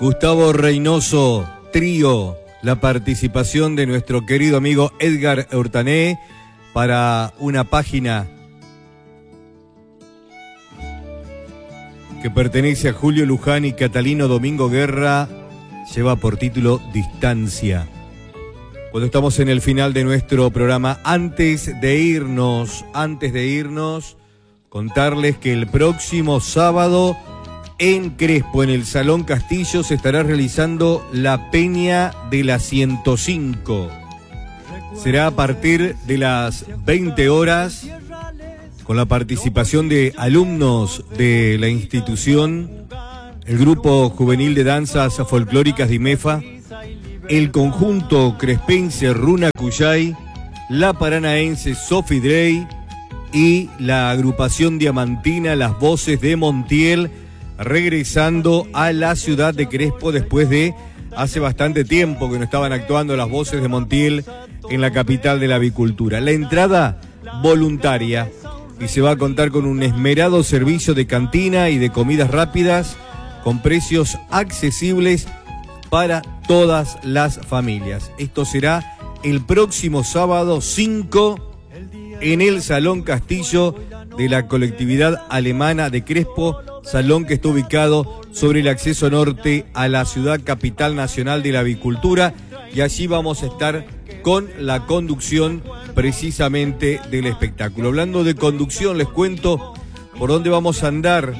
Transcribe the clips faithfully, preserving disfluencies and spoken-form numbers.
Gustavo Reynoso, trío, la participación de nuestro querido amigo Edgar Hurtané para una página que pertenece a Julio Luján y Catalino Domingo Guerra, lleva por título Distancia. Cuando estamos en el final de nuestro programa, antes de irnos, antes de irnos, contarles que el próximo sábado en Crespo, en el Salón Castillo, se estará realizando la Peña de la ciento cinco. Será a partir de las veinte horas, con la participación de alumnos de la institución, el Grupo Juvenil de Danzas Folclóricas de IMEFA, el conjunto crespense Runa Cuyay, la paranaense Sophie Drey y la agrupación diamantina Las Voces de Montiel, regresando a la ciudad de Crespo después de hace bastante tiempo que no estaban actuando Las Voces de Montiel en la capital de la avicultura. La entrada voluntaria, y se va a contar con un esmerado servicio de cantina y de comidas rápidas con precios accesibles para todas las familias. Esto será el próximo sábado cinco en el Salón Castillo de la colectividad alemana de Crespo, salón que está ubicado sobre el acceso norte a la ciudad capital nacional de la avicultura, y allí vamos a estar con la conducción precisamente del espectáculo. Hablando de conducción, les cuento por dónde vamos a andar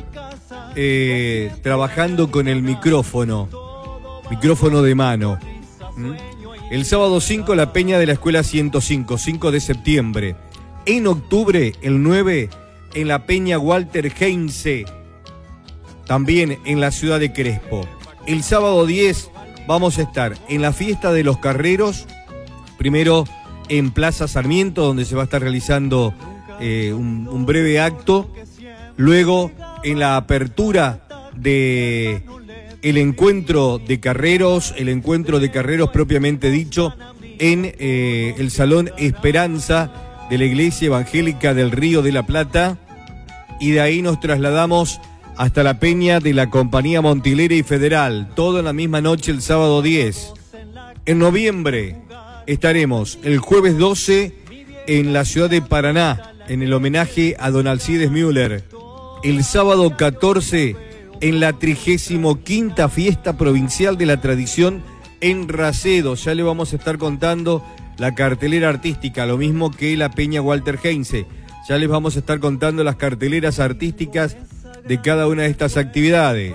eh, trabajando con el micrófono. Micrófono de mano. ¿Mm? El sábado cinco, la Peña de la Escuela ciento cinco, cinco de septiembre. En octubre, el nueve, en la Peña Walter Heinze, también en la ciudad de Crespo. El sábado diez vamos a estar en la Fiesta de los Carreros, primero en Plaza Sarmiento, donde se va a estar realizando eh, un, un breve acto. Luego, en la apertura de el encuentro de carreros, el encuentro de carreros propiamente dicho, en eh, el Salón Esperanza de la Iglesia Evangélica del Río de la Plata, y de ahí nos trasladamos hasta la Peña de la Compañía Montilera y Federal, todo en la misma noche el sábado diez. En noviembre estaremos el jueves doce en la ciudad de Paraná, en el homenaje a don Alcides Müller. El sábado catorce en la trigésimo quinta Fiesta Provincial de la Tradición en Racedo. Ya le vamos a estar contando la cartelera artística, lo mismo que la Peña Walter Heinze. Ya les vamos a estar contando las carteleras artísticas de cada una de estas actividades.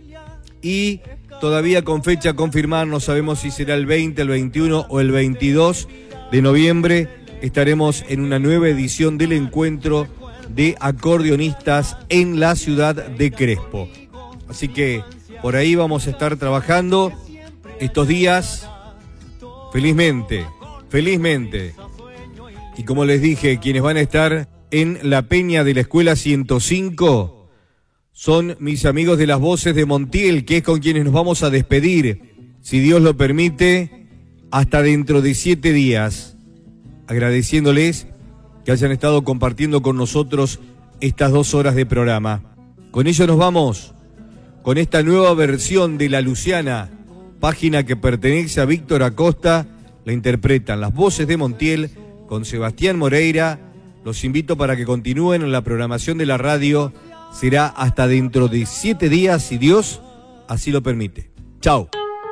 Y todavía con fecha a confirmar, no sabemos si será el veinte, el veintiuno o el veintidós de noviembre, estaremos en una nueva edición del encuentro de acordeonistas en la ciudad de Crespo. Así que por ahí vamos a estar trabajando estos días, felizmente, felizmente. Y como les dije, quienes van a estar en la Peña de la Escuela ciento cinco son mis amigos de Las Voces de Montiel, que es con quienes nos vamos a despedir, si Dios lo permite, hasta dentro de siete días, agradeciéndoles que hayan estado compartiendo con nosotros estas dos horas de programa. Con ello nos vamos, con esta nueva versión de La Luciana, página que pertenece a Víctor Acosta. La interpretan Las Voces de Montiel con Sebastián Moreira. Los invito para que continúen en la programación de la radio. Será hasta dentro de siete días, si Dios así lo permite. Chao.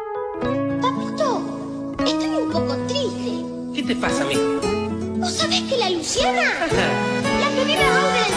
Papito, estoy un poco triste. ¿Qué te pasa, mijo? ¿Vos sabés que la Luciana, la primera obra de